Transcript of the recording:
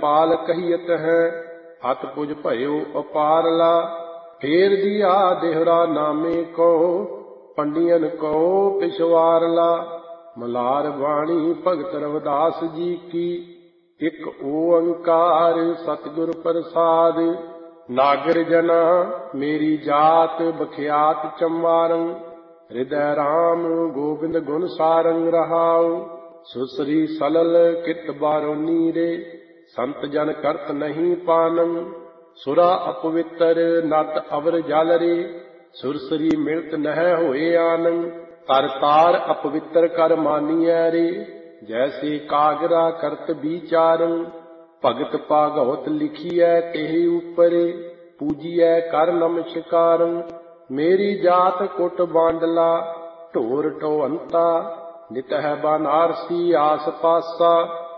पाल कहियत है, अत पुज भयो अपारला। फेर दिया देहरा नामे को, पंडियन को पिछवारला। मलार बाणी भगत रविदास जी की, एक ओंकार सतगुर प्रसाद। नागर जना मेरी जात, बख्यात चमारं। हृदय राम गोबिंद गुण सारंग रहाओ। सुसरी सलल कित बारोनी रे, संत जन करत नहीं पानम। सुरा अपवित्र नत अवर जल रे, सुरसरी मिलत नह होए आनंद। तर तार अपवित्र कर मानिए रे, जैसे कागरा करत विचारं। भगत भागवत लिखिए तेहि ऊपरे, पूजिए कर नमस्कारं। मेरी जात कुट बांडला, ढोर ढोअंता। नित है बनारसी आस पासा,